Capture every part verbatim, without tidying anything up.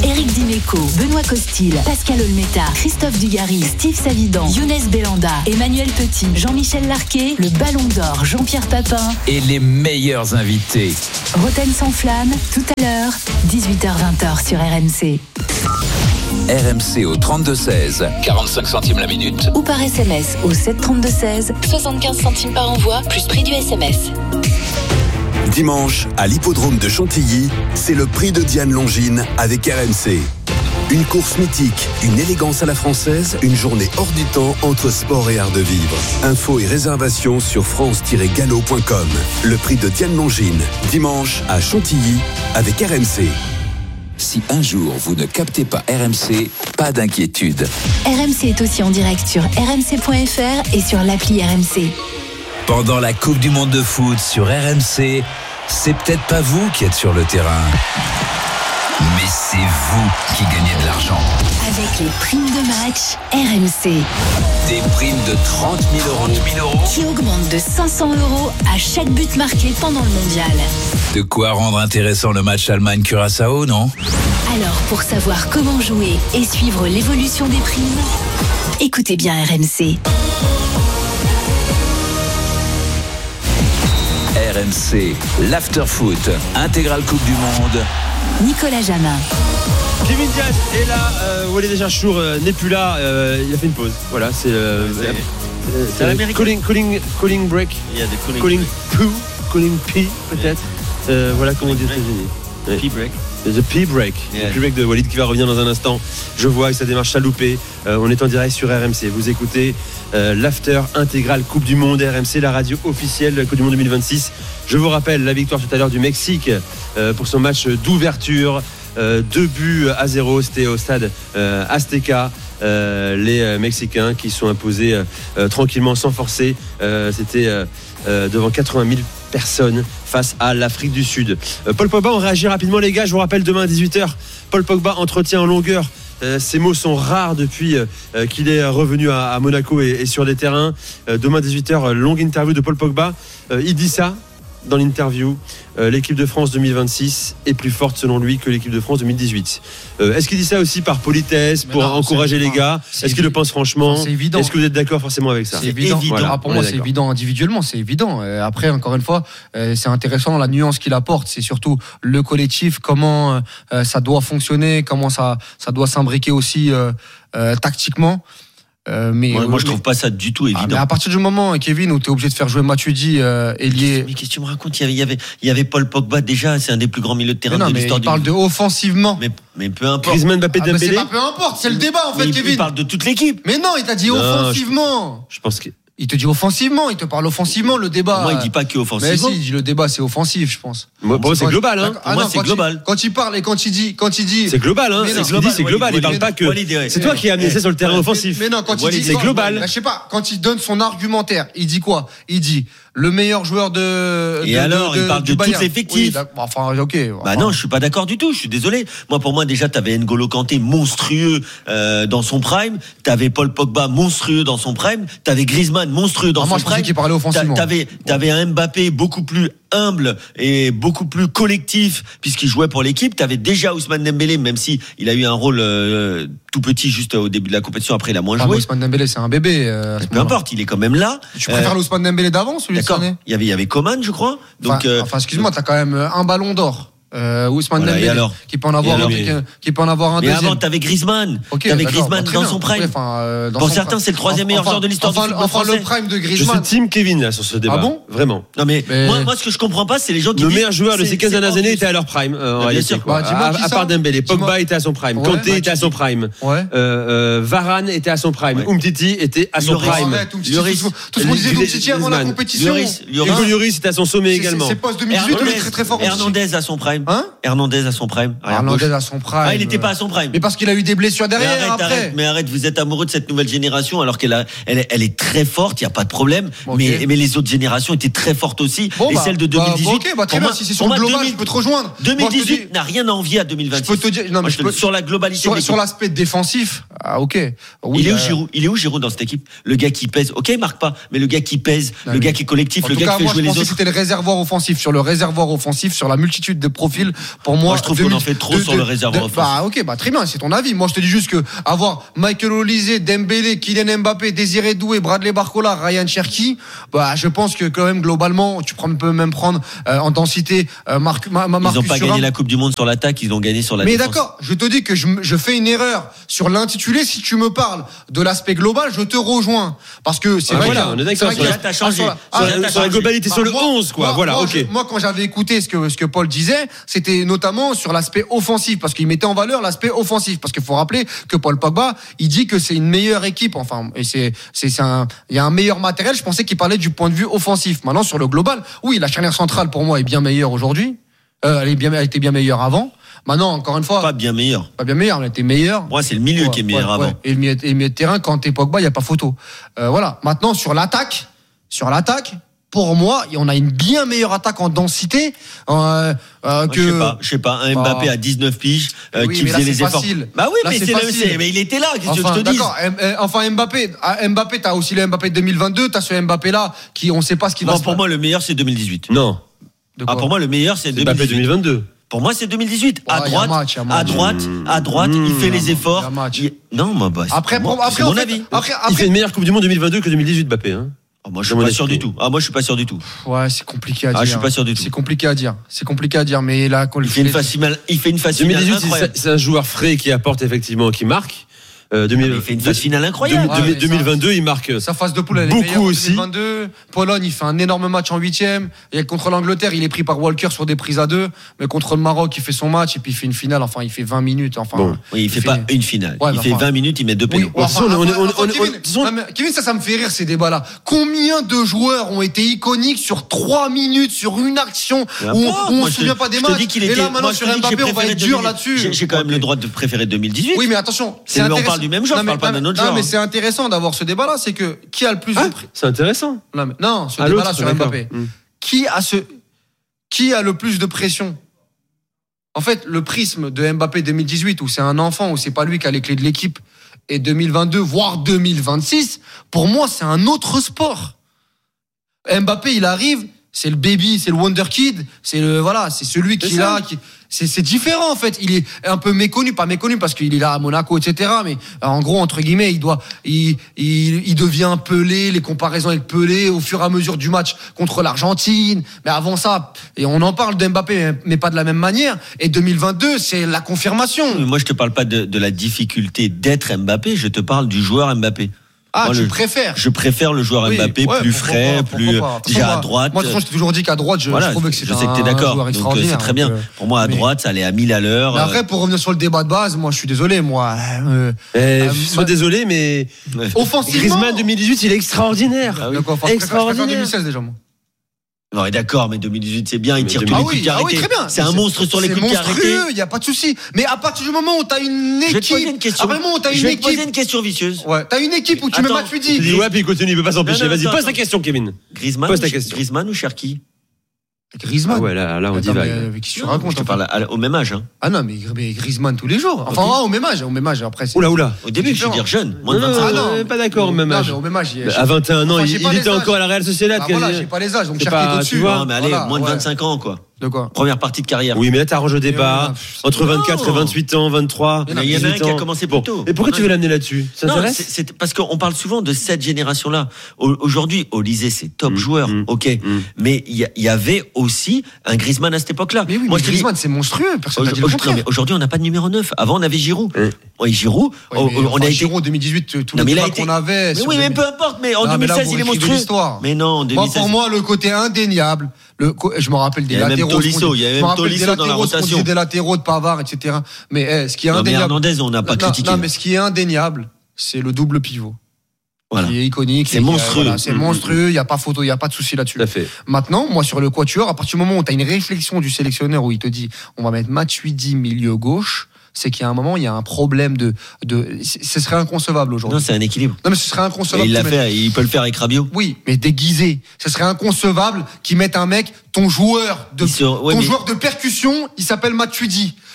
Éric Dimeco, Benoît Costil, Pascal Olmeta, Christophe Dugarry, Steve Savidan, Younes Belanda, Emmanuel Petit, Jean-Michel Larquet, le Ballon d'Or, Jean-Pierre Papin et les meilleurs invités. Roten sans flamme, tout à l'heure, dix-huit heures vingt sur R M C. R M C au trente-deux seize, quarante-cinq centimes la minute. Ou par S M S au sept trente-deux seize, soixante-quinze centimes par envoi, plus prix du S M S. Dimanche, à l'hippodrome de Chantilly, c'est le prix de Diane Longines avec R M C. Une course mythique, une élégance à la française, une journée hors du temps entre sport et art de vivre. Infos et réservations sur france tiret galop point com. Le prix de Diane Longines, dimanche à Chantilly avec R M C. Si un jour vous ne captez pas R M C, pas d'inquiétude. R M C est aussi en direct sur r m c point f r et sur l'appli R M C. Pendant la Coupe du Monde de foot sur R M C, c'est peut-être pas vous qui êtes sur le terrain, mais c'est vous qui gagnez de l'argent. Avec les primes de match R M C. Des primes de trente mille euros qui augmentent de cinq cents euros à chaque but marqué pendant le mondial. De quoi rendre intéressant le match Allemagne-Curaçao, non ? Alors, pour savoir comment jouer et suivre l'évolution des primes, écoutez bien R M C. R M C, l'after-foot, intégrale Coupe du Monde. Nicolas Jamin. Kevin Diaz est là, euh, Walid Acharchour euh, n'est plus là, euh, il a fait une pause. Voilà, c'est euh, c'est, c'est l'américain. Calling, calling, calling break. Il y a des calling, calling break. poo, calling pee peut-être. Yeah. Euh, voilà comment on dit aux États-Unis. Ouais. Pee break. The Pee Break, yeah. Le Pee Break de Walid qui va revenir dans un instant. Je vois que ça démarche chaloupé. Euh, on est en direct sur R M C. Vous écoutez euh, l'after intégrale Coupe du Monde R M C, la radio officielle de la Coupe du Monde deux mille vingt-six. Je vous rappelle la victoire tout à l'heure du Mexique euh, pour son match d'ouverture. Euh, deux buts à zéro, c'était au stade euh, Azteca. Euh, les euh, Mexicains qui sont imposés euh, euh, tranquillement sans forcer. Euh, c'était euh, euh, devant quatre-vingt mille personnes face à l'Afrique du Sud. Euh, Paul Pogba, on réagit rapidement les gars, je vous rappelle demain à dix-huit heures, Paul Pogba entretient en longueur. Euh, ces mots sont rares depuis euh, qu'il est revenu à, à Monaco et, et sur des terrains. Euh, demain à dix-huit heures, longue interview de Paul Pogba. Euh, il dit ça dans l'interview, euh, l'équipe de France deux mille vingt-six est plus forte selon lui que l'équipe de France deux mille dix-huit. Euh, est-ce qu'il dit ça aussi par politesse, pour non, encourager les gars ? Est-ce qu'il le pense franchement ? C'est évident. Est-ce que vous êtes d'accord forcément avec ça ? C'est évident. évident. Voilà, pour moi, c'est évident individuellement, c'est évident. Après, encore une fois, c'est intéressant la nuance qu'il apporte. C'est surtout le collectif, comment ça doit fonctionner, comment ça, ça doit s'imbriquer aussi euh, euh, tactiquement. Euh, mais moi, moi je trouve mais, pas ça du tout évident. Ah, mais à partir du moment, Kevin, où tu es obligé de faire jouer Matuidi, euh, ailier. Mais qu'est-ce que tu me racontes ? Il y avait, il y avait, il y avait Paul Pogba déjà, c'est un des plus grands milieux de terrain non, de l'histoire du. Il parle de offensivement. Mais, mais peu importe. Griezmann, Mbappé, ah, Dembélé. C'est pas peu importe, c'est le débat en fait, mais Kevin. Il parle de toute l'équipe. Mais non, il t'a dit non, offensivement. Je, je pense que. Il te dit offensivement, il te parle offensivement, le débat. Moi, il dit pas que offensivement. Mais si, il dit le débat, c'est offensif, je pense. Moi, pour moi, c'est global, hein. Pour moi, c'est global. Quand il parle et quand il dit, quand il dit. C'est global, hein. C'est global, c'est global. Il parle pas que. C'est toi qui as amené ça sur le terrain offensif. Mais non, quand il dit. C'est global. Je sais pas, quand il donne son argumentaire, il dit quoi ? Il dit le meilleur joueur de. Et alors, il parle de tout l'effectif. Enfin, ok. Bah non, je suis pas d'accord du tout. Je suis désolé. Moi, pour moi, déjà, t'avais N'Golo Kanté monstrueux dans son prime. T'avais Paul Pogba monstrueux dans son prime. T'avais Griezmann monstrueux dans son prime. Qui parlait offensivement. T'avais, t'avais un Mbappé beaucoup plus humble et beaucoup plus collectif puisqu'il jouait pour l'équipe. T'avais déjà Ousmane Dembélé, même si il a eu un rôle euh, tout petit juste au début de la compétition. Après, il a moins ah, joué. Ousmane Dembélé, c'est un bébé. Euh, peu importe, il est quand même là. Tu préfères euh, l'Ousmane Dembélé d'avant, celui de cette année ? Il y avait, il y avait Coman, je crois. Donc, enfin, euh, enfin excuse-moi, t'as quand même un ballon d'or. Euh, Ousmane voilà, Dembélé qui peut en avoir alors, un, mais... qui peut en avoir un mais deuxième. avant t'avais Griezmann, okay, t'avais d'accord, Griezmann bah, dans bien. son prime. Okay, euh, dans pour son certains, prime. c'est le troisième meilleur enfin, joueur de l'histoire enfin, du football enfin, français. le prime de Griezmann. Je suis team Kevin là sur ce débat. Ah bon ? Vraiment. Non mais, mais... Moi, moi, ce que je comprends pas, c'est les gens qui nos disent. meilleurs joueurs de ces quinze dernières années étaient à leur prime. Euh, en réalité, sûr. Bah, à, à part Dembélé, Pogba était à son prime, Kanté était à son prime, Varane était à son prime, Umtiti était à son prime. Lloris, tout ce qu'on disait d'Umtiti avant la compétition. Hugo Lloris était à son sommet également. C'est post deux mille dix-huit, il est très très fort. Hernandez à son prime. Hernandez à son prime. Hernandez à son prime. Ah, il n'était pas à son prime. Mais parce qu'il a eu des blessures derrière. Mais arrête, après. arrête, mais arrête, vous êtes amoureux de cette nouvelle génération alors qu'elle a, elle, elle est très forte, il n'y a pas de problème. Okay. Mais, mais les autres générations étaient très fortes aussi. Bon, et bah, celles de deux mille dix-huit. Bah, ok, bah, très bien, moi, si c'est sur le global, je peux te rejoindre. deux mille dix-huit moi, n'a rien à envier à deux mille vingt-six. Je peux te dire, non, mais moi, je peux, sur la globalité. Sur, sur l'aspect défensif, ah, ok. Oui, il est où Giroud ? Il est où Giroud dans cette équipe ? Le gars qui pèse. Ok, il marque pas, mais le gars qui pèse, le gars qui est collectif, le gars qui fait jouer les autres. C'était le réservoir offensif. Sur le réservoir offensif, sur la multitude de profils profil. Pour moi, moi je trouve deux mille qu'on en fait trop de, sur de, le réservoir. de, bah ok, bah très bien, c'est ton avis. Moi je te dis juste que avoir Michael Olise, Dembélé, Kylian Mbappé, Désiré Doué, Bradley Barcola, Ryan Cherki, bah je pense que quand même globalement, tu peux même prendre euh, en densité euh, Marc, ma, ma, Marcus Ils n'ont pas Thuram. gagné la Coupe du Monde sur l'attaque, ils ont gagné sur la Mais défense. d'accord, je te dis que je, je fais une erreur sur l'intitulé. Si tu me parles de l'aspect global, je te rejoins. Parce que c'est Ah, vrai voilà, que on est d'accord. Là, t'as changé. sur la, Ah, sur, la, sur la globalité, bah, sur le moi, onze, quoi. Moi, voilà, moi, ok. je, moi, quand j'avais écouté ce que, ce que Paul disait, c'était notamment sur l'aspect offensif, parce qu'il mettait en valeur l'aspect offensif. Parce qu'il faut rappeler que Paul Pogba, il dit que c'est une meilleure équipe. Enfin, et c'est, c'est, c'est un, il y a un meilleur matériel. Je pensais qu'il parlait du point de vue offensif. Maintenant, sur le global, oui, la charnière centrale, pour moi, est bien meilleure aujourd'hui. Euh, elle, est bien, elle était bien meilleure avant. Maintenant, encore une fois. Pas bien meilleur. Pas bien meilleure, elle était meilleure. Moi, c'est le milieu Ouais, qui est meilleur ouais, avant. ouais. Et le milieu, et le milieu de terrain, quand t'es Pogba, il n'y a pas photo. Euh, voilà. Maintenant, sur l'attaque, sur l'attaque, pour moi, on a une bien meilleure attaque en densité euh, euh, que. Je sais pas, je sais pas. Un Mbappé Bah. à dix-neuf piges euh, Oui, qui mais là, faisait c'est les efforts. facile. Bah oui, Là, mais c'est c'est, facile. c'est mais il était là. Qu'est-ce que Enfin, je te dis? d'accord. M- euh, Enfin, Mbappé, à Mbappé, t'as aussi le Mbappé de deux mille vingt-deux, t'as ce Mbappé là qui, on sait pas ce qu'il va Non, se pour passer. moi, le meilleur c'est deux mille dix-huit. Non, De quoi Ah, pour moi, le meilleur c'est c'est Mbappé deux mille dix-huit. deux mille vingt-deux. Pour moi, c'est deux mille dix-huit. À Ouais, y a droite, match, y a match. à droite, à droite, il fait les efforts. y a match. Il- Non, moi, bah, c'est Après, pour moi, pour- après, c'est en mon fait, avis. après, Il fait après, une meilleure Coupe du Monde deux mille vingt-deux que deux mille dix-huit, Mbappé. Hein. Ah, moi, je Dans suis mon pas sûr esprit. du tout. Ah, moi, je suis pas sûr du tout. ouais, c'est compliqué à dire. Ah, je suis pas sûr du tout. C'est compliqué à dire. C'est compliqué à dire, mais là, quand Il fait une phase finale, il fait une phase deux mille finale dix-huit, incroyable. c'est, c'est un joueur frais qui apporte effectivement, qui marque. Euh, deux mille, Il fait une phase finale incroyable. Ouais, mais deux mille vingt-deux, il marque. sa phase de poule, elle est Beaucoup meilleure en aussi. deux mille vingt-deux. Pologne, il fait un énorme match en huitième. Et contre l'Angleterre, il est pris par Walker sur des prises à deux. Mais contre le Maroc, il fait son match et puis il fait une finale. Enfin, il fait vingt minutes. Enfin, Bon. Oui, il fait pas une finale. Ouais, il mais fait enfin- vingt minutes, il met deux Oui, pénaux. enfin, Enfin, on est- enfin, on est- enfin, on est- Kevin, on- non, mais Kevin, ça, ça me fait rire ces débats-là. Combien de joueurs ont été iconiques sur trois minutes, sur une action Peu où on, importe, où on moi, se je souvient te- pas des je te matchs. dis qu'il Et était- là, maintenant, moi, je sur te dis que Mbappé, j'ai on va préféré être dur deux mille là-dessus. J'ai, j'ai quand même Ok. le droit de préférer deux mille dix-huit. Oui, mais attention. C'est- on intéressant. parle du même genre, Non, on mais- parle pas d'un autre non, genre. mais c'est intéressant d'avoir ce débat-là. C'est que qui a le plus Ah, de prix c'est intéressant. Non, mais- non, ce Ah, débat-là l'autre, sur d'accord. Mbappé. Hmm. Qui a ce, qui a le plus de pression? En fait, le prisme de Mbappé deux mille dix-huit, où c'est un enfant, où c'est pas lui qui a les clés de l'équipe, et deux mille vingt-deux, voire deux mille vingt-six, pour moi, c'est un autre sport. Mbappé, il arrive, c'est le baby, c'est le wonder kid, c'est le, voilà, c'est celui qui C'est est ça. là, qui, c'est, c'est différent, en fait. Il est un peu méconnu, pas méconnu parce qu'il est là à Monaco, et cetera. Mais, en gros, entre guillemets, il doit, il, il, il devient Pelé, les comparaisons avec Pelé au fur et à mesure du match contre l'Argentine. Mais avant ça, et on en parle d'Mbappé, mais pas de la même manière. Et deux mille vingt-deux, c'est la confirmation. Moi, je te parle pas de, de la difficulté d'être Mbappé, je te parle du joueur Mbappé. Ah, Moi, tu le- préfères? Je préfère le joueur Oui, Mbappé ouais, plus pourquoi frais, pas, plus pourquoi pas. déjà Moi, à droite. Moi, de toute façon, je t'ai toujours dit qu'à droite, je, Voilà, je trouvais que c'était je sais que t'es un d'accord. joueur Donc, euh, extraordinaire. c'est très bien. Donc, euh, Pour moi, à mais- droite, ça allait à mille à l'heure. Mais après, pour revenir sur le débat de base, moi, je suis désolé, moi. euh, Eh, Euh, sois ma- désolé, mais Ouais. offensivement. Griezmann deux mille dix-huit, il est extraordinaire. Ah oui. D'accord, enfin, je préfère- je préfère Extraordinaire. deux mille seize déjà, moi. Non, mais d'accord, mais deux mille dix-huit, c'est bien, il Mais tire deux tous mille- les Ah coups oui, de ah oui, arrêté. très bien. C'est un monstre sur les C'est coups de arrêté. monstrueux, il n'y a pas de souci. Mais à partir du moment où tu as une Je vais te poser équipe. une question. À partir du moment où tu as Je une vais te poser équipe. une question vicieuse. Ouais, t'as une équipe où tu mets Attends, Il Matuidi. dit ouais, puis il continue, il peut pas s'empêcher. Non, non, Vas-y, attends, pose ta attends. question, Kevin. Griezmann, Pose ta ou- question. Griezmann ou Cherki? Griezmann. Ah ouais, là, là, on Attends, divague. mais, mais qu'est-ce que tu Non, racontes Je te enfin parle à- au même âge. hein. Ah non, mais, mais Griezmann tous les jours. Enfin, Ok. ah, au même âge, au même âge. Après, c'est- Oula, oula. Au début, je veux différent. dire jeune, moins de Non, non, vingt-cinq Ah ans. non, euh, pas d'accord, au même non, âge. mais au même âge. il- À vingt et un ans, Enfin, il, j'ai il pas les était âges. encore à la Real Sociedad. Ah, voilà, quasi. j'ai pas les âges, donc C'est Cherki pas- est tu au-dessus. vois, Non, mais allez, Voilà, moins de ouais. vingt-cinq ans, quoi. De quoi? Première partie de carrière. Oui, mais là, t'arranges le débat. Mais Entre non. vingt-quatre et vingt-huit ans, vingt-trois. Mais il y en a un dix-huit qui a ans. commencé plus Bon. tôt. Et pourquoi tu veux l'amener là-dessus? Ça Non, t'intéresse? c'est, c'est parce qu'on parle souvent de cette génération-là. Au- Aujourd'hui, Olysée, c'est top Mm, joueur, mm, ok. mm. Mais il y, a- il y avait aussi un Griezmann à cette époque-là. Mais oui, Moi, mais je te dis, Griezmann, c'est monstrueux. Personne n'a dit le aujourd'hui, non, contraire. mais aujourd'hui, on n'a pas de numéro neuf. Avant, on avait Giroud. Mm. Oui, Giroud, Ouais, on, mais on enfin, a été. Giroud, deux mille dix-huit, tous Non, mais les il a débats été- qu'on avait. Mais sur oui, deux mais mille- peu importe. Mais en Non, mais là, deux mille seize, vous il est écrivez monstrueux. l'histoire. Mais non, en Moi, deux mille seize. pour moi, le côté indéniable, le, co- je me rappelle des Il y avait même latéraux. Tolisso, ce qu'on- il y avait je me même rappelle des Tolisso dans la latéraux, ce qu'on rotation. disait des latéraux de Pavard, et cetera. Mais eh, ce qui est Non, mais indéniable. Hernandez, on n'a pas non, critiqué. non, mais ce qui est indéniable, c'est le double pivot. Voilà. Qui est iconique. C'est et qui, euh, monstrueux. voilà, c'est Mm, monstrueux, il n'y a pas photo, il n'y a pas de souci là-dessus. Tout à fait. Maintenant, moi, sur le quatuor, à partir du moment où tu as une réflexion du sélectionneur où il te dit on va mettre Matuidi milieu gauche, c'est qu'il y a un moment, il y a un problème de. de ce serait inconcevable aujourd'hui. Non, c'est un équilibre. Non, mais ce serait Et inconcevable. il l'a de mettre- fait, il peut le faire avec Rabiot. Oui, mais déguisé. Ce serait inconcevable qu'ils mettent un mec, ton joueur de, Il se- ouais, ton mais- joueur de percussion, il s'appelle Matuidi.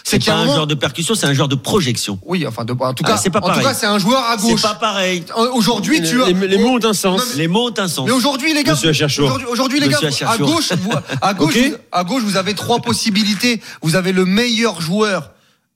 C'est, c'est pas un moment... joueur de percussion, c'est un joueur de projection. Oui, enfin, de, en tout cas, ah, c'est pas en tout cas, c'est un joueur à gauche. C'est pas pareil. Aujourd'hui, les, tu as... les, les mots ont un sens. Mais, les mots ont un sens. Mais aujourd'hui, les gars, aujourd'hui, aujourd'hui, les gars, à gauche, vous, à gauche, okay. vous, à gauche, vous avez trois possibilités. Vous avez le meilleur joueur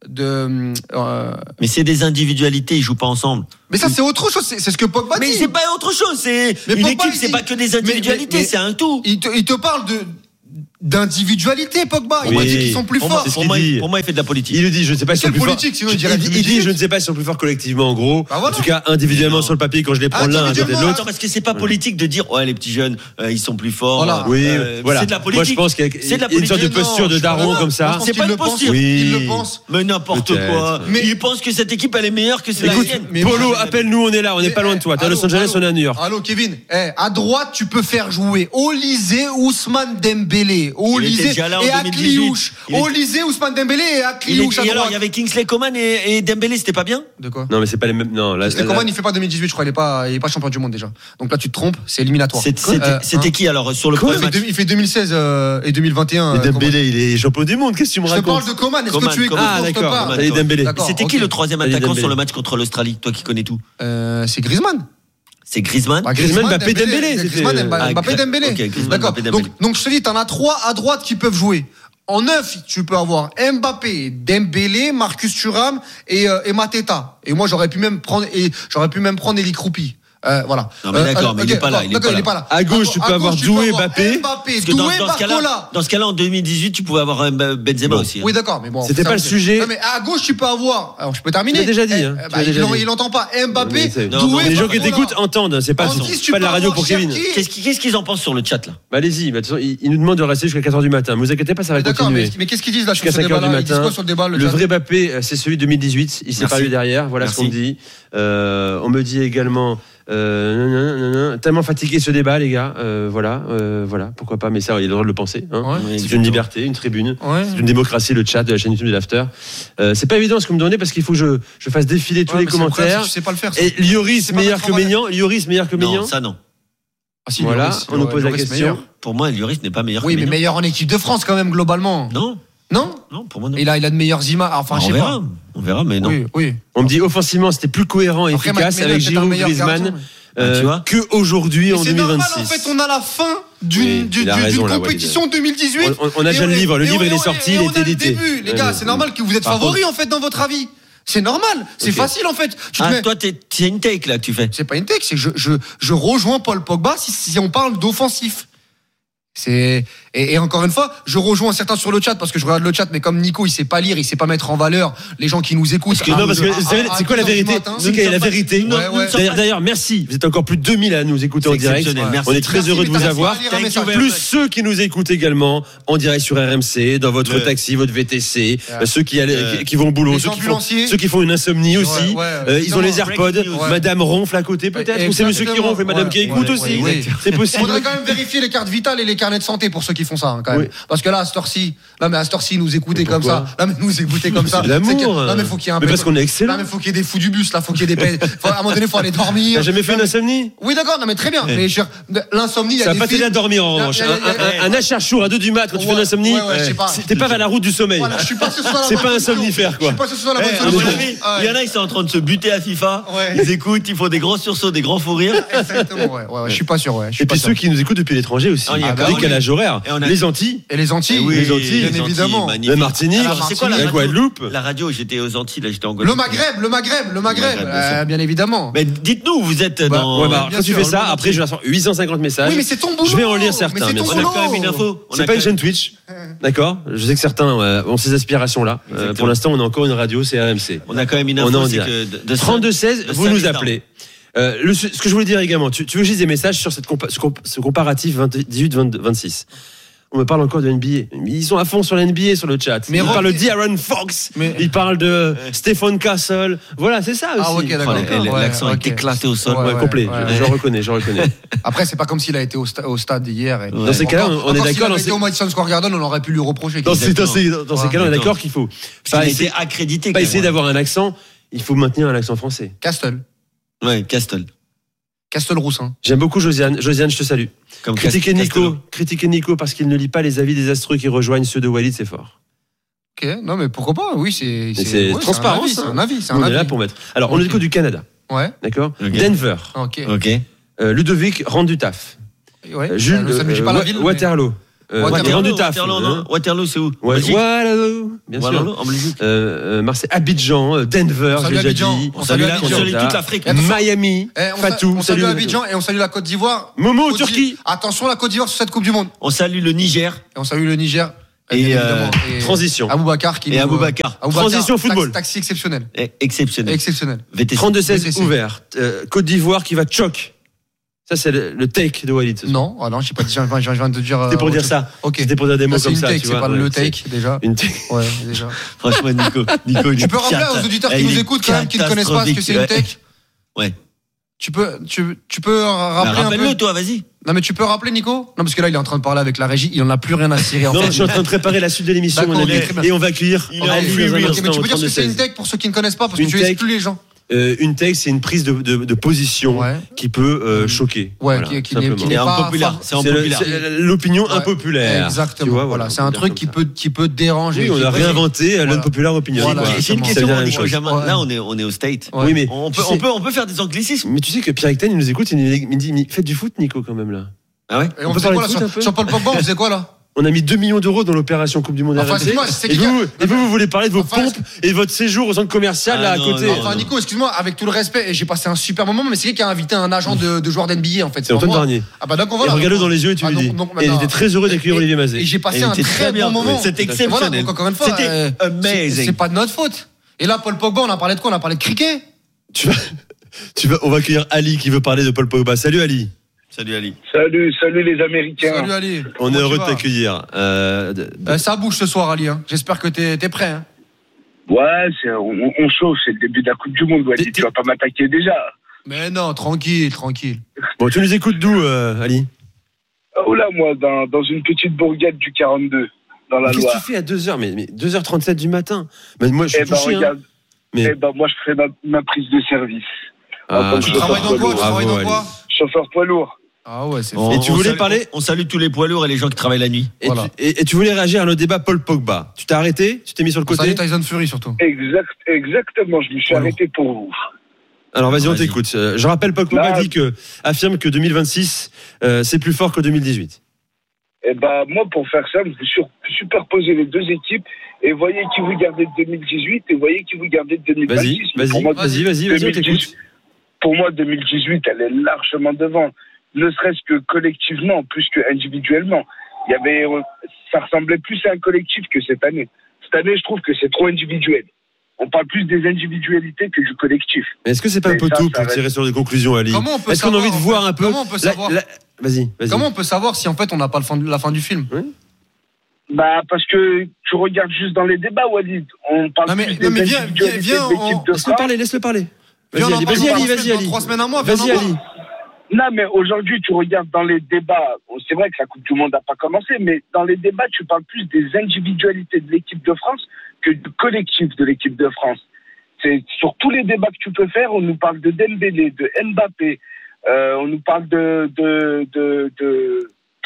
de. Euh... Mais c'est des individualités, ils jouent pas ensemble. Mais ça, c'est autre chose. C'est, c'est ce que Pogba dit. Mais c'est pas autre chose. C'est mais une Pogba, équipe, c'est dit... pas que des individualités, mais, mais, mais c'est un tout. Il te, il te parle de. d'individualité, Pogba. Il oui. dit qu'ils sont plus pour forts. Moi, pour, moi, il, pour moi, il fait de la politique. Il le dit, je ne sais pas si ils sont plus politique, forts. Sinon il, il, il dit, je ne sais pas si ils sont plus forts collectivement, en gros. Bah voilà. En tout cas, individuellement sur le papier, quand je les prends l'un à côté de l'autre. Parce que c'est pas politique de dire, ouais, les petits jeunes, euh, ils sont plus forts. Voilà. Oui, euh, voilà. C'est de la politique. Moi, je pense qu'il y a une sorte de posture de daron comme ça. C'est pas une posture. Il le pense. Mais n'importe quoi. Mais il pense que cette équipe, elle est meilleure que la sienne. Polo, appelle-nous, on est là, on n'est pas loin de toi. T'es à Los Angeles, on est à New York. Allô, Kevin. À droite, tu peux faire jouer Olysée, Ousmane Dembélé. Olysée et Akliouche. Olysée, Ousmane Dembélé et Akliouche à droite. Alors, il y avait Kingsley Coman et, et Dembélé, c'était pas bien? De quoi? Non, mais c'est pas les mêmes. Non, là. Kingsley Coman, il fait pas deux mille dix-huit, je crois. Il est pas, il est pas champion du monde déjà. Donc là, tu te trompes, c'est éliminatoire. C'était, c'était, euh, c'était hein qui alors sur le premier match? Il fait deux mille seize euh, et deux mille vingt et un. Et Dembélé, il est champion du monde. Qu'est-ce que tu me racontes? Je te parle de Coman. Est-ce que tu écoutes? Ah, d'accord. Dembélé. C'était qui le troisième attaquant sur le match contre l'Australie? Toi qui connais tout. C'est Griezmann. C'est Griezmann. Bah, Griezmann, Mbappé, Dembélé. Griezmann, Mbappé, Dembélé. D'accord. Donc, donc je te dis, t'en as trois à droite qui peuvent jouer. En neuf, tu peux avoir Mbappé, Dembélé, Marcus Thuram et, euh, et Mateta. Et moi, j'aurais pu même prendre, et j'aurais pu même prendre Elie Kroupi. Euh, voilà. Non, mais d'accord, euh, mais okay, il n'est pas, il pas, pas là. À gauche, à, tu peux avoir Doué, Mbappé. Mbappé Doué, dans, dans, ce cas-là, dans ce cas-là, en deux mille dix-huit, tu pouvais avoir Benzema bon. aussi. Hein. Oui, d'accord, mais bon. C'était pas le sujet. Non, mais à gauche, tu peux avoir. Alors, je peux terminer. Tu l'as déjà dit. Hein. Eh, bah, il, il entend pas. Mbappé, Doué. Les gens qui t'écoutent entendent. C'est pas de la radio pour Kevin. Qu'est-ce qu'ils en pensent sur le chat là? Allez-y. Ils nous demandent de rester jusqu'à quatre heures du matin. Ne vous inquiétez pas, ça va continuer. Mais qu'est-ce qu'ils disent là jusqu'à cinq heures du matin? Le vrai Mbappé, c'est celui de deux mille dix-huit. Il s'est pas eu derrière. Voilà ce qu'on me dit. On me dit également. Euh, non, non, non, non. Tellement fatigué ce débat, les gars. Euh, voilà, euh, voilà, pourquoi pas. Mais ça, il a le droit de le penser. Hein. Ouais, c'est une liberté, une tribune, ouais. C'est une démocratie, le chat de la chaîne YouTube de l'After. Euh, c'est pas évident ce que vous me donnez parce qu'il faut que je, je fasse défiler tous ouais, les commentaires. Tu sais pas le faire. Et Lloris meilleur que Maignan. Lloris meilleur que Maignan. Non, ça non. Ah, si, voilà, Lloris, on nous pose la question. Meilleur. Pour moi, Lloris n'est pas meilleur. Oui, que mais Maignan. meilleur en équipe de France quand même globalement. Non. Non, non, pour moi non. Il a, il a de meilleures images. Enfin, bah, je sais sais verra. pas. On verra, mais non. Oui, oui. On me dit offensivement, c'était plus cohérent et Après, efficace avec Giroud, Griezmann. Euh, tu vois que aujourd'hui en deux mille vingt-six. C'est normal en fait, on a la fin d'une, oui, d'une, raison, d'une compétition deux mille dix-huit. On, on a déjà le livre, le livre il est sorti, il est édité. Les gars, c'est normal que vous êtes favoris en fait dans votre avis. C'est normal, c'est okay. facile en fait. Tu ah, mets... toi, t'es, c'est une take là que tu fais. C'est pas une take, c'est que je, je, je rejoins Paul Pogba si, si on parle d'offensif. C'est et, et encore une fois, je rejoins certains sur le chat parce que je regarde le chat, mais comme Nico, il sait pas lire, il sait pas mettre en valeur les gens qui nous écoutent. Parce que, non, parce que à, c'est, à, c'est quoi la vérité C'est qu'il y a la vérité. Ouais, ouais. D'ailleurs, d'ailleurs, merci. Vous êtes encore plus de deux mille à nous écouter c'est en direct. Ouais. On est très merci, heureux de vous avoir. Plus ceux qui nous écoutent également en direct sur R M C, dans votre le... taxi, votre V T C, ouais. ceux qui, allaient, qui, qui vont au boulot, ceux qui, font, ceux qui font une insomnie aussi. Ils ont les AirPods. Madame ronfle à côté peut-être, ou c'est Monsieur qui ronfle et Madame qui écoute aussi. C'est possible. Il faudrait quand même vérifier les cartes vitales et les carnets de santé pour ceux qui font ça hein, quand même. Oui. Parce que là à cette heure-ci, là mais à cette heure-ci nous écouter comme ça, là mais nous écouter comme ça, c'est l'amour. C'est là mais faut qu'il y ait un mais parce qu'on est excellent. Là mais faut qu'il y ait des fous du bus, là faut qu'il y ait des faut, à un moment donné faut aller dormir. T'as jamais fait une insomnie? Oui d'accord, non mais très bien. Mais l'insomnie, il y a ça des va pas t'aider à dormir en revanche. Un achat chaud à deux du mat quand tu fais une insomnie, t'es pas vers la route du sommeil. Je suis pas ce soit c'est pas un somnifère quoi. Je suis pas ce soit la bonne solution. Il y en a ils sont en train de se buter à FIFA, ils écoutent, ils font des gros sursauts, des grands fous rires. Exactement ouais, ouais, je suis pas sûr ouais. Et puis ceux qui nous écoutent depuis l'étranger aussi. Décalage horaire. Les Antilles. Et les Antilles. Oui, les Antilles, bien évidemment. La Martinique, c'est quoi la Guadeloupe? La radio, j'étais aux Antilles, là, j'étais en Guadeloupe. Le Maghreb, le Maghreb, le Maghreb, bien évidemment. Mais dites-nous, vous êtes dans. Ouais, bah, quand tu fais ça, après, je vais avoir huit cent cinquante messages. Oui, mais c'est ton boulot. Je vais en lire certains. On a quand même une info. C'est pas une chaîne Twitch, d'accord? Je sais que certains ont ces aspirations-là. Pour l'instant, on a encore une radio, c'est R M C. On a quand même une info. trente-deux seize, vous nous appelez. Euh, ce que je voulais dire également, tu, tu veux juste des messages sur cette compa- ce comparatif dix-huit vingt-six. On me parle encore de N B A. Ils sont à fond sur la N B A sur le chat. Mais ils parlent de De'Aaron Fox. Mais... Ils parlent de ouais. Stephen Castle. Voilà, c'est ça aussi. Ah, ok, d'accord. Oh, d'accord. Ouais, l'accent okay. est éclaté au sol. Ouais, ouais, complet. Ouais, je, ouais. je reconnais, je reconnais. Après, c'est pas comme s'il a été au, sta- au stade hier. Et... Ouais. Dans ces cas-là, on, on est d'accord. S'il avait été au Madison Square Garden, on aurait pu lui reprocher. Dans ces, dans ces, dans ces cas-là, on est d'accord qu'il faut pas essayer accrédité. Pas essayer d'avoir un accent. Il faut maintenir un accent français. Castle. Ouais, Castle. Castelroussin. J'aime beaucoup Josiane. Josiane, je te salue. Comme critiquer Nico, critiquer Nico parce qu'il ne lit pas les avis désastreux qui rejoignent ceux de Walid, c'est fort. Ok, non mais pourquoi pas, oui, c'est, c'est, c'est ouais, transparent, c'est un avis, c'est un avis. C'est un on avis. est là pour mettre. Alors, on okay. est du côté du Canada. Ouais. D'accord. Okay. Denver. Ok. Ok. Euh, Ludovic rentre du taf. Ouais. Jules, ça ne dit pas la ville. Waterloo. Euh, Waterloo, Waterloo, du taf. Waterloo, non Waterloo, c'est où? Ouais, Waterloo, bien Waterloo, sûr. en Belgique. Euh, euh, Marseille, Abidjan, Denver, On j'ai déjà Abidjan. dit. On salue, la, on salue toute l'Afrique. Miami, Eh, on Fatou, on salue Abidjan et on salue la Côte d'Ivoire. Momo, Côte Turquie. Attention la Côte d'Ivoire sur cette Coupe du Monde. On salue le Niger. Et on salue le Niger. Et, euh, et transition. Aboubakar qui et nous, Aboubakar. euh, Transition football. Taxi exceptionnel. Et exceptionnel. Exceptionnel. V T C. trente-deux seize V T C. ouvert. Euh, Côte d'Ivoire qui va choc. Ça, c'est le, le take de Walid. Non, ah non, j'ai pas dit, je viens, je viens de te dire. C'était pour euh, dire ça. Ok. C'était pour dire des mots Ça, c'est comme une ça. take, tu c'est vois. pas Ouais, le c'est take déjà. Une take. Ouais, déjà. Franchement, Nico. Nico Tu peux rappeler aux auditeurs qui nous écoutent quand même, qui ne connaissent pas ce que c'est une take. Ouais. Tu peux, tu, tu peux Bah, rappeler un rappelle-le, peu. toi, vas-y. Non mais tu peux rappeler Nico. Non parce que là il est en train de parler avec la régie, il en a plus rien à cirer en Non, fait. je suis en train de préparer la suite de l'émission, D'accord, mon ok, ami. très bien. Et on va accueillir. Il est en Ali free dans un wheel. Ok, instant mais tu au peux dire ce que c'est une trente-deux seize. take pour ceux qui ne connaissent pas parce que Une tu take. exclus les gens. Euh, une take, c'est une prise de, de, de position Ouais. qui peut euh, choquer. Ouais, Voilà, qui, qui n'est, qui simplement. n'est Et pas impopulaire. fa- C'est C'est le- impopulaire. c'est l'opinion Ouais. impopulaire. Exactement. Tu vois, voilà, c'est un on peut truc dire qui comme peut, qui peut déranger. ça. Oui, on qui a peut- réinventé Voilà. l'unpopular opinion. Voilà, Voilà. J'ai une exactement. question, Ça veut dire la même Nico chose. Jamin. Ouais. Là, on est, on est au State. Oui, mais On tu peut, sais- on peut, on peut faire des anglicismes. Mais tu sais que Pierre Ecten, il nous écoute, il me dit, mais faites du foot, Nico, quand même là. Ah ouais? Et on, On peut faisait parler quoi là de foot un sur, peu sur Paul Pogba, on faisait quoi là? On a mis deux millions d'euros dans l'opération Coupe du Monde Enfin, R M C. excuse-moi, c'est Et qui qui a- vous, et vous, vous voulez parler de vos Enfin, pompes et de votre séjour au centre commercial Ah là à non, côté. non, Enfin Nico, excuse-moi, avec tout le respect, et j'ai passé un super moment, mais c'est qui qui a invité un agent de, de joueur d'N B A en fait? C'est pas Antoine moi. Garnier. Ah bah donc on Et va regarde-le dans les yeux et tu Ah, lui donc- dis. donc, Et il maintenant- était très heureux d'accueillir Et- Olivier Et Mazet. j'ai passé Et un c'était très, très bien. bon moment. C'était Voilà, exceptionnel. donc encore une fois, C'était euh, amazing. c'est- C'est pas de notre faute. Et là, Paul Pogba, on a parlé de quoi? On a parlé de cricket. Tu vas, tu vas, on va accueillir Ali qui veut parler de Paul Pogba. Salut Ali. Salut Ali. Salut, salut les Américains. Salut Ali. On est Comment heureux tu de vas t'accueillir. Euh, de- de- Euh, ça bouge ce soir Ali. Hein. J'espère que t'es, t'es prêt. Hein. Ouais, c'est, on, on chauffe, c'est le début de la Coupe du Monde. Ouais, T'es- tu vas pas m'attaquer déjà. Mais non, tranquille, tranquille. Bon, tu nous écoutes d'où, euh, Ali? Oh là, moi, dans, dans une petite bourgade du quarante-deux, dans la Qu'est-ce que Loire. tu fais à deux heures mais, mais deux heures trente-sept du matin. Mais moi, je suis Eh ben, touché. Hein. regarde, Mais- eh ben, moi, je ferai ma, ma prise de service. Ah, Tu Tu je- travailles dans quoi Tu Bravo, travailles dans Ali. quoi Chauffeur poids lourd. Ah ouais, c'est On- fort. Et tu on voulais salue- parler On salue tous les poids lourds et les gens qui travaillent la nuit. Et, Voilà. tu, et, et tu voulais réagir à notre débat Paul Pogba. Tu t'es arrêté? Tu t'es mis sur le côté? Salut Tyson Fury surtout. Exact, exactement, je me suis Poids lourd. arrêté pour vous. Alors vas-y, on Vas-y. t'écoute. Euh, Je rappelle, Paul Pogba Là- dit que, affirme que deux mille vingt-six, euh, c'est plus fort que deux mille dix-huit. Eh ben, moi, pour faire ça, vous sur, superposez les deux équipes et voyez qui vous gardez de deux mille dix-huit et voyez qui vous gardez de deux mille vingt-six. Vas-y, Mais vas-y, pour moi, vas-y, vas-y, vas-y, on t'écoute. Pour moi, deux mille dix-huit, elle est largement devant. Ne serait-ce que collectivement, plus que individuellement. Il y avait, euh, ça ressemblait plus à un collectif que cette année. Cette année, je trouve que c'est trop individuel. On parle plus des individualités que du collectif. Mais est-ce que c'est pas un Mais peu ça, tôt ça pour reste- tirer sur des conclusions, Ali? Comment on peut Est-ce qu'on a savoir, envie de en voir fait un peu Comment on peut la- savoir la- Vas-y, vas-y. Comment on peut savoir si en fait on n'a pas le fin de- la fin du film? Bah, parce que tu regardes juste dans les débats, Walid. On parle Non, mais- plus non, des mais viens- individualités viens- de l'équipe viens, de Laisse-le France. parler, laisse-le parler. Viens, Vas-y, on en Ali, parle vas-y, dans Ali, trois vas-y, semaines, Ali. dans trois semaines, un mois, viens, Vas-y, on en Ali. Non, mais aujourd'hui, tu regardes dans les débats. Bon, c'est vrai que la Coupe du Monde n'a pas commencé, mais dans les débats, tu parles plus des individualités de l'équipe de France que du collectif de l'équipe de France. C'est sur tous les débats que tu peux faire, on nous parle de Dembélé, de Mbappé, euh, on nous parle de de de de,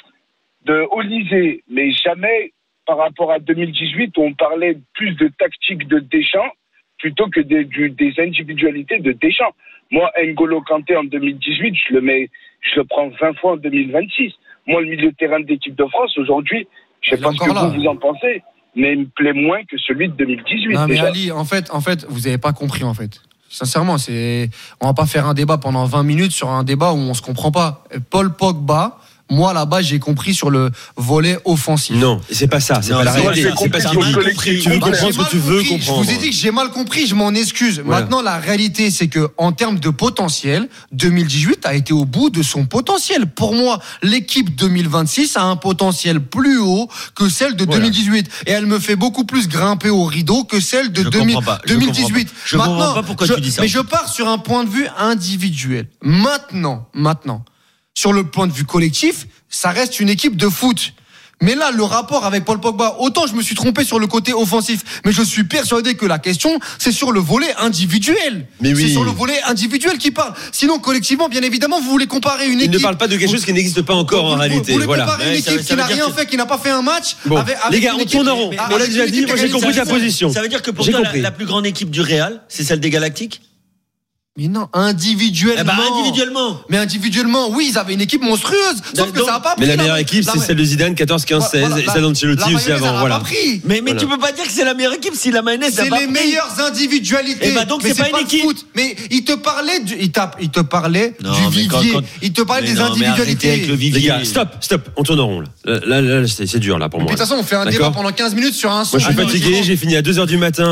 de Olysée, mais jamais par rapport à deux mille dix-huit où on parlait plus de tactique de Deschamps plutôt que des, du, des individualités de Deschamps. Moi, N'Golo Kanté en deux mille dix-huit, je le mets, je le prends vingt fois en deux mille vingt-six. Moi, le milieu de terrain de l'équipe de France aujourd'hui, je sais Il est pas ce que encore là. vous, vous en pensez, mais il me plaît moins que celui de deux mille dix-huit. Non mais déjà. Ali, en fait, en fait, vous avez pas compris en fait. Sincèrement, c'est, on va pas faire un débat pendant vingt minutes sur un débat où on se comprend pas. Paul Pogba, moi là-bas, j'ai compris sur le volet offensif. Non, c'est pas ça, c'est Non, pas la c'est- réalité. c'est C'est parce compris qu'il sur le tu collectif. veux Bah, comprendre J'ai ce que mal tu veux compris. comprendre. Je vous ai dit que j'ai mal compris, je m'en excuse. Voilà. Maintenant, la réalité, c'est que en termes de potentiel, deux mille dix-huit a été au bout de son potentiel. Pour moi, l'équipe deux mille vingt-six a un potentiel plus haut que celle de Voilà. deux mille dix-huit. Et elle me fait beaucoup plus grimper au rideau que celle de Je deux mille comprends pas, je deux mille dix-huit. comprends pas. Je comprends pas pourquoi je- tu dis ça. Mais je pars sur un point de vue individuel. Maintenant, maintenant, sur le point de vue collectif, ça reste une équipe de foot. Mais là, le rapport avec Paul Pogba, autant je me suis trompé sur le côté offensif, mais je suis persuadé que la question, c'est sur le volet individuel. Mais oui. C'est sur le volet individuel qui parle. Sinon, collectivement, bien évidemment, vous voulez comparer une équipe. Il ne parle pas de quelque chose qui n'existe pas encore vous, en vous, réalité. Vous voulez voilà. comparer une Ouais, équipe ça, ça qui n'a rien que... fait, qui n'a pas fait un match. Bon, avec, avec les gars, une on équipe, tourne en rond. mais, On l'a déjà dit, moi j'ai compris ta position. Ça veut dire que pour J'ai toi, compris. la, la plus grande équipe du Real, c'est celle des Galactiques? Mais non, individuellement. Eh ben, individuellement. Mais individuellement, oui, ils avaient une équipe monstrueuse. Sauf Donc, que ça n'a pas pris. Mais la meilleure équipe, c'est celle de Zidane, quatorze, quinze, seize, Voilà, et la- celle d'Ancelotti la aussi mayonnaise, avant. elle a Voilà. pas pris. Mais, mais Voilà. tu peux pas dire que c'est la meilleure équipe si la mayonnaise C'est n'a pas les pris. meilleures individualités. Eh ben, donc, Mais c'est pas une le équipe. foot. Mais il te parlait du, il, t'a- il te parlait Non, du mais vivier. quand- quand- Il te parlait Mais des non, mais arrêtez individualités. avec le Les vivier. gars, stop, stop, on tourne en rond là. Là, là, là, c'est c'est dur là pour Puis moi. de toute façon, on fait un débat D'accord. pendant quinze minutes sur un son. Moi je suis Ah, non, fatigué, non. j'ai fini à deux heures du matin.